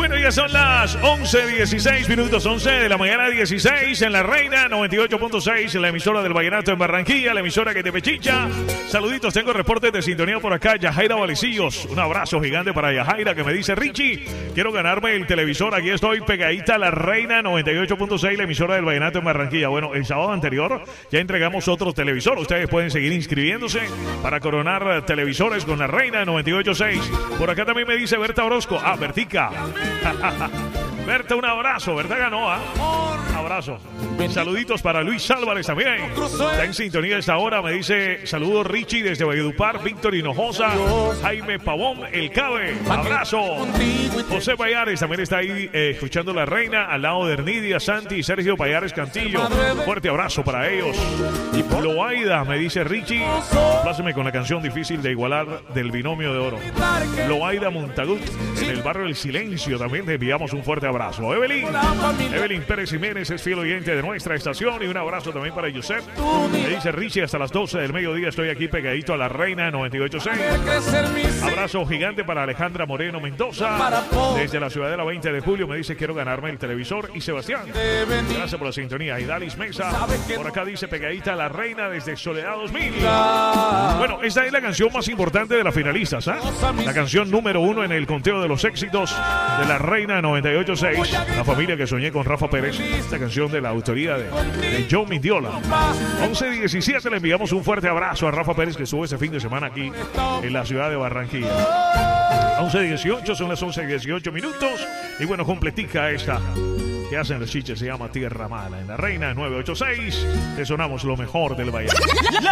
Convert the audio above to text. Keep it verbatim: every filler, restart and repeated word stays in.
Bueno, ya son las once dieciséis minutos, once de la mañana dieciséis en La Reina, noventa y ocho punto seis, en la emisora del Vallenato en Barranquilla, la emisora que te pechicha. Saluditos, tengo reportes de sintonía por acá. Yajaira Valecillos, un abrazo gigante para Yajaira que me dice: Richie, quiero ganarme el televisor. Aquí estoy pegadita a La Reina, noventa y ocho punto seis, la emisora del Vallenato en Barranquilla. Bueno, el sábado anterior ya entregamos otro televisor. Ustedes pueden seguir inscribiéndose para coronar televisores con La Reina noventa y ocho punto seis. Por acá también me dice Berta Orozco. Ah, Bertica. Berta, un abrazo. Berta ganó, ¿ah? Un abrazo. Saluditos para Luis Álvarez también. Está en sintonía esta hora. Me dice: saludos Richie desde Valledupar. Víctor Hinojosa. Jaime Pavón, el Cabe. Abrazo. José Payares también está ahí eh, escuchando La Reina, al lado de Ernidia, Santi y Sergio Payares Cantillo. Fuerte abrazo para ellos. Loaida me dice: Richie, pláceme con la canción difícil de igualar del Binomio de Oro. Loaida Montagut, en el barrio El Silencio, también te enviamos un fuerte abrazo. Evelyn, Evelyn Pérez Jiménez es fiel oyente de nuestra estación, y un abrazo también para Josep. Me dice: Richie, hasta las doce del mediodía estoy aquí pegadito a La Reina noventa y ocho punto seis. Abrazo gigante para Alejandra Moreno Mendoza, desde la ciudad de la veinte de julio. Me dice: quiero ganarme el televisor. Y Sebastián, gracias por la sintonía. Y Dalis Mesa, por acá dice: pegadita a La Reina desde Soledad dos mil. Bueno, esta es la canción más importante de las finalistas, ¿eh? La canción número uno en el conteo de los éxitos de La Reina noventa y ocho punto seis. La familia que soñé con Rafa Pérez. Esta canción de la autoría de, de Joe Mindiola. once diecisiete, le enviamos un fuerte abrazo a Rafa Pérez, que estuvo ese fin de semana aquí en la ciudad de Barranquilla. once dieciocho, son las once dieciocho minutos. Y bueno, completica esta que hacen los chiches, se llama Tierra Mala. En La Reina nueve ocho seis, te sonamos lo mejor del Valle.